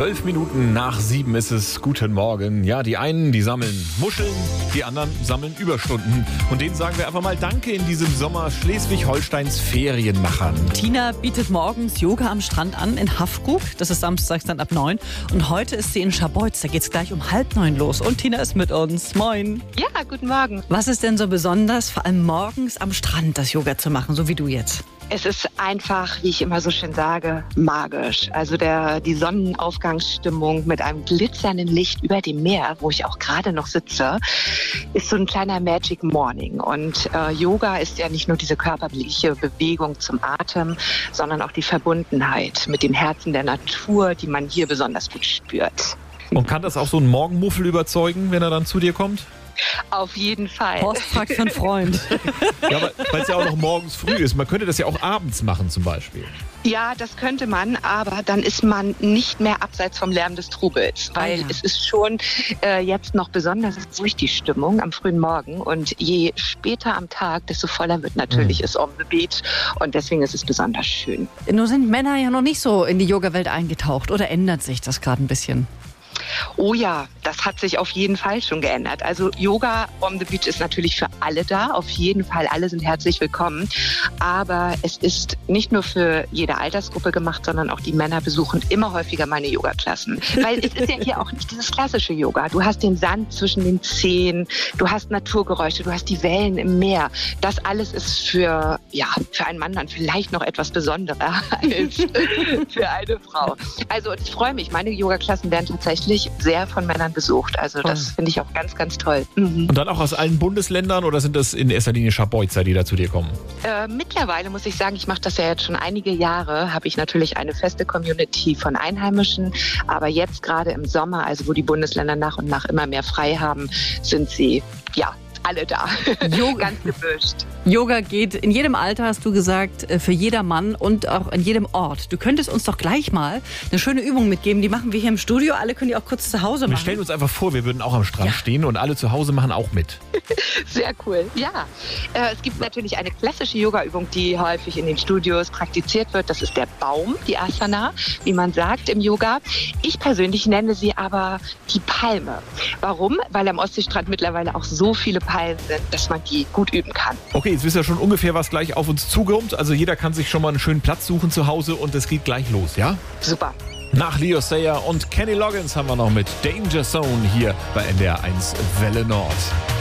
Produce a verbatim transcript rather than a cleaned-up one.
Zwölf Minuten nach sieben ist es. Guten Morgen. Ja, die einen, die sammeln Muscheln, die anderen sammeln Überstunden. Und denen sagen wir einfach mal Danke in diesem Sommer Schleswig-Holsteins Ferienmachern. Tina bietet morgens Yoga am Strand an in Haffkrug. Das ist samstags dann ab neun. Und heute ist sie in Scharbeutz. Da geht es gleich um halb neun los. Und Tina ist mit uns. Moin. Ja, guten Morgen. Was ist denn so besonders, vor allem morgens am Strand das Yoga zu machen, so wie du jetzt? Es ist einfach, wie ich immer so schön sage, magisch. Also der, die Sonnenaufgangsstimmung mit einem glitzernden Licht über dem Meer, wo ich auch gerade noch sitze, ist so ein kleiner Magic Morning. Und äh, Yoga ist ja nicht nur diese körperliche Bewegung zum Atem, sondern auch die Verbundenheit mit dem Herzen der Natur, die man hier besonders gut spürt. Und kann das auch so einen Morgenmuffel überzeugen, wenn er dann zu dir kommt? Auf jeden Fall. Horst fragt für einen Freund. Ja, weil es ja auch noch morgens früh ist. Man könnte das ja auch abends machen zum Beispiel. Ja, das könnte man, aber dann ist man nicht mehr abseits vom Lärm des Trubels, weil Ah, ja. es ist schon äh, jetzt noch besonders ruhig die Stimmung am frühen Morgen und je später am Tag, desto voller wird natürlich Mhm. es on the beach und deswegen ist es besonders schön. Nur sind Männer ja noch nicht so in die Yoga-Welt eingetaucht. Oder ändert sich das gerade ein bisschen? Oh ja, das hat sich auf jeden Fall schon geändert. Also Yoga on the Beach ist natürlich für alle da. Auf jeden Fall, alle sind herzlich willkommen. Aber es ist nicht nur für jede Altersgruppe gemacht, sondern auch die Männer besuchen immer häufiger meine Yoga-Klassen. Weil es ist ja hier auch nicht dieses klassische Yoga. Du hast den Sand zwischen den Zehen, du hast Naturgeräusche, du hast die Wellen im Meer. Das alles ist für, ja, für einen Mann dann vielleicht noch etwas besonderer als für eine Frau. Also ich freue mich, meine Yoga-Klassen werden tatsächlich sehr von Männern besucht. Also das finde ich auch ganz, ganz toll. Mhm. Und dann auch aus allen Bundesländern oder sind das in erster Linie Scharbeutzer, die da zu dir kommen? Äh, mittlerweile muss ich sagen, ich mache das ja jetzt schon einige Jahre, habe ich natürlich eine feste Community von Einheimischen. Aber jetzt gerade im Sommer, also wo die Bundesländer nach und nach immer mehr frei haben, sind sie, ja, alle da. Yoga. Ganz gemischt. Yoga geht in jedem Alter, hast du gesagt, für jedermann und auch in jedem Ort. Du könntest uns doch gleich mal eine schöne Übung mitgeben. Die machen wir hier im Studio. Alle können die auch kurz zu Hause Wir machen. stellen uns einfach vor, wir würden auch am Strand Ja. stehen und alle zu Hause machen auch mit. Sehr cool. Ja, äh, es gibt natürlich eine klassische Yoga-Übung, die häufig in den Studios praktiziert wird. Das ist der Baum, die Asana, wie man sagt im Yoga. Ich persönlich nenne sie aber die Palme. Warum? Weil am Ostseestrand mittlerweile auch so viele Palmen sind, dass man die gut üben kann. Okay, jetzt wisst ihr schon ungefähr, was gleich auf uns zukommt. Also jeder kann sich schon mal einen schönen Platz suchen zu Hause und es geht gleich los, ja? Super. Nach Leo Sayer und Kenny Loggins haben wir noch mit Danger Zone hier bei N D R eins Welle Nord.